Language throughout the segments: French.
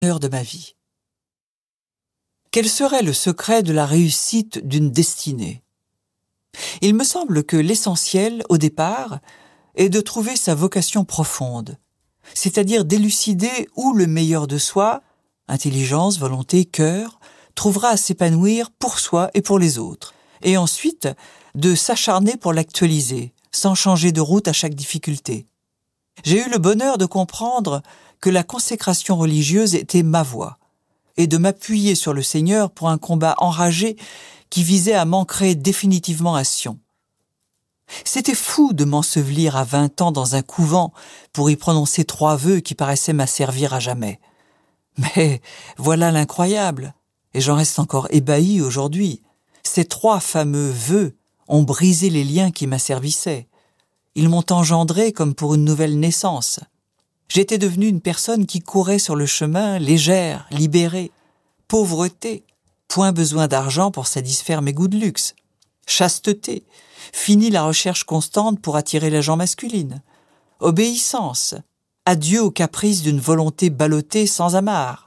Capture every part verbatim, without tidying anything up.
bonheur de ma vie. Quel serait le secret de la réussite d'une destinée ? Il me semble que l'essentiel, au départ, est de trouver sa vocation profonde, c'est-à-dire d'élucider où le meilleur de soi, intelligence, volonté, cœur, trouvera à s'épanouir pour soi et pour les autres, et ensuite de s'acharner pour l'actualiser, sans changer de route à chaque difficulté. J'ai eu le bonheur de comprendre que la consécration religieuse était ma voie, et de m'appuyer sur le Seigneur pour un combat enragé qui visait à m'ancrer définitivement à Sion. C'était fou de m'ensevelir à vingt ans dans un couvent pour y prononcer trois vœux qui paraissaient m'asservir à jamais. Mais voilà l'incroyable, et j'en reste encore ébahi aujourd'hui. Ces trois fameux vœux ont brisé les liens qui m'asservissaient. Ils m'ont engendré comme pour une nouvelle naissance. J'étais devenue une personne qui courait sur le chemin, légère, libérée. Pauvreté, point besoin d'argent pour satisfaire mes goûts de luxe. Chasteté, fini la recherche constante pour attirer la gent masculine. Obéissance, adieu aux caprices d'une volonté ballottée sans amarre.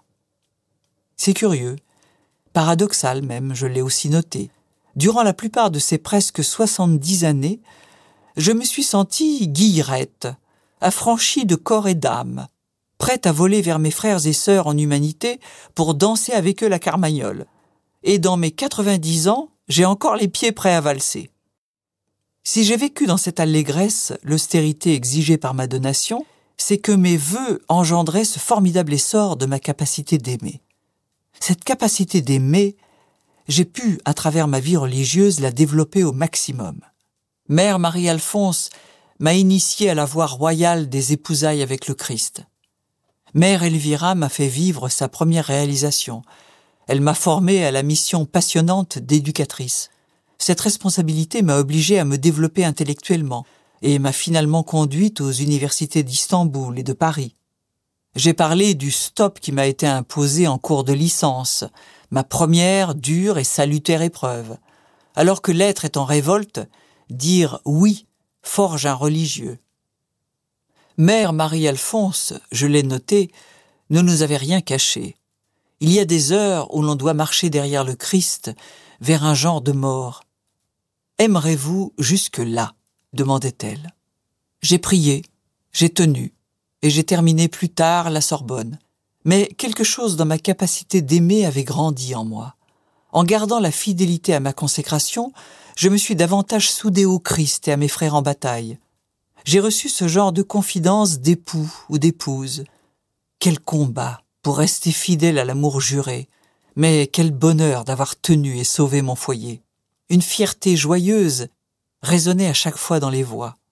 C'est curieux, paradoxal même, je l'ai aussi noté. Durant la plupart de ces presque soixante-dix années, je me suis sentie guillerette, affranchie de corps et d'âme, prête à voler vers mes frères et sœurs en humanité pour danser avec eux la carmagnole. Et dans mes quatre-vingt-dix ans, j'ai encore les pieds prêts à valser. Si j'ai vécu dans cette allégresse l'austérité exigée par ma donation, c'est que mes vœux engendraient ce formidable essor de ma capacité d'aimer. Cette capacité d'aimer, j'ai pu, à travers ma vie religieuse, la développer au maximum. Mère Marie-Alphonse m'a initié à la voie royale des épousailles avec le Christ. Mère Elvira m'a fait vivre sa première réalisation. Elle m'a formée à la mission passionnante d'éducatrice. Cette responsabilité m'a obligée à me développer intellectuellement et m'a finalement conduite aux universités d'Istanbul et de Paris. J'ai parlé du stop qui m'a été imposé en cours de licence, ma première dure et salutaire épreuve. Alors que l'être est en révolte, dire oui forge un religieux. Mère Marie-Alphonse, je l'ai noté, ne nous avait rien caché. Il y a des heures où l'on doit marcher derrière le Christ vers un genre de mort. « Aimerez-vous jusque-là » demandait-elle. J'ai prié, j'ai tenu, et j'ai terminé plus tard la Sorbonne. Mais quelque chose dans ma capacité d'aimer avait grandi en moi. En gardant la fidélité à ma consécration, je me suis davantage soudé au Christ et à mes frères en bataille. J'ai reçu ce genre de confidence d'époux ou d'épouse. Quel combat pour rester fidèle à l'amour juré, mais quel bonheur d'avoir tenu et sauvé mon foyer. Une fierté joyeuse résonnait à chaque fois dans les voix.